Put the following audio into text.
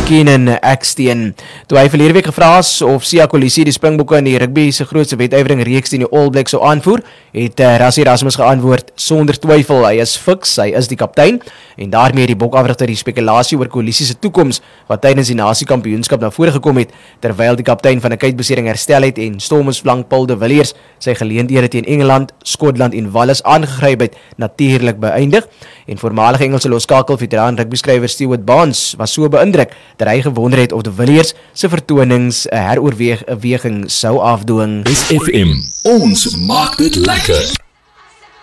Keenan Axteen. Toe hy verlede week gevra is of Siya Kolisi die Springbokke in die rugby se grootste wedywering reeks teen die All Blacks sou aanvoer, het Rassie Erasmus geantwoord sonder twyfel, hy is fiks, hy is die kaptein, en daarmee die bokafrigter die spekulasie oor Kolisi se toekoms wat tydens die Nasiekampioenskap na vore gekom het, terwyl die kaptein van 'n kuitbesering herstel het en Stormers flank Paul de Villiers sy geleenthede teen Engeland, Skotland en Wallis aangegryp het, natuurlik beëindig. En voormalige Engelse loskakel veteraan rugbyskrywer Stewart Barnes was so beïndruk dat hy gewonder het of de Villiers se vertonings 'n heroorweging sou afdwing. SFM, ons maak dit lekker.